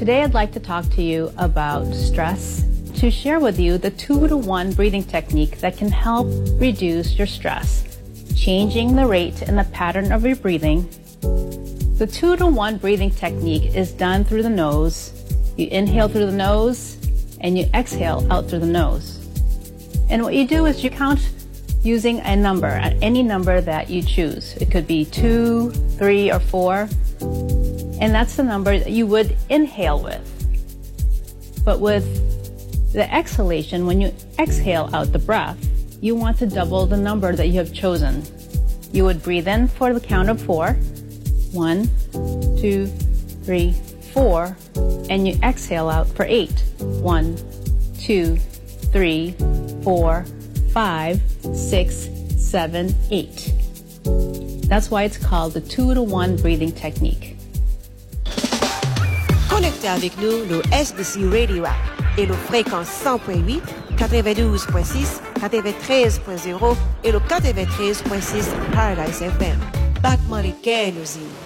Today I'd like to talk to you about stress, to share with you the 2-to-1 breathing technique that can help reduce your stress, changing the rate and the pattern of your breathing. The 2-to-1 breathing technique is done through the nose. You inhale through the nose and you exhale out through the nose. And what you do is you count using a number, any number that you choose. It could be 2, 3, or 4. And that's the number that you would inhale with. But with the exhalation, when you exhale out the breath, you want to double the number that you have chosen. You would breathe in for the count of 4. 1, 2, 3, 4. And you exhale out for 8. 1, 2, 3, 4, 5, 6, 7, 8. That's why it's called the 2-to-1 breathing technique. Connectez avec nous le SBC Radio App et le fréquence 100.8, 92.6, 93.0 et le 93.6 Paradise FM. Back Money Care nous